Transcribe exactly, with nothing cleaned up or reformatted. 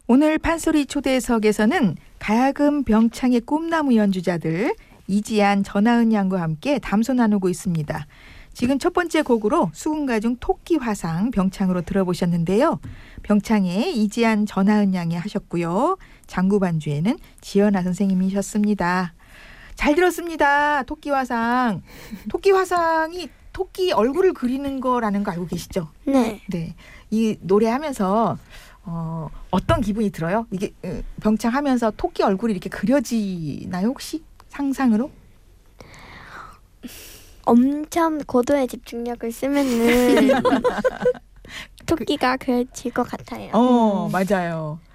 오늘 판소리 초대석에서는 가야금 병창의 꿈나무 연주자들 이지안, 전하은 양과 함께 담소 나누고 있습니다. 지금 첫 번째 곡으로 수군가중 토끼화상 병창으로 들어보셨는데요. 병창에 이지안, 전하은 양이 하셨고요. 장구반주에는 지연아 선생님이셨습니다. 잘 들었습니다. 토끼화상. 토끼화상이 토끼 얼굴을 그리는 거라는 거 알고 계시죠? 네. 네. 이 노래하면서 어, 어떤 기분이 들어요? 이게 어, 병창하면서 토끼 얼굴이 이렇게 그려지나요 혹시? 상상으로? 엄청 고도의 집중력을 쓰면은 토끼가 그려질 것 같아요. 어, 맞아요.